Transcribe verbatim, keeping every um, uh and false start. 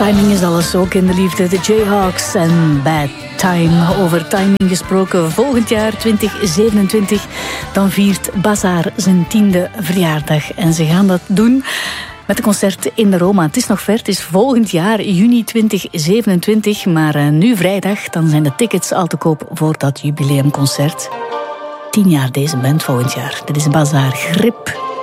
Timing is alles, ook in de liefde. De Jayhawks en Bad Time. Over timing gesproken, volgend jaar twintig zevenentwintig... dan viert Bazaar zijn tiende verjaardag. En ze gaan dat doen met een concert in de Roma. Het is nog ver, het is volgend jaar, juni twintig zevenentwintig. Maar uh, nu vrijdag, dan zijn de tickets al te koop voor dat jubileumconcert. Tien jaar deze band volgend jaar. Dit is Bazaar, Grip.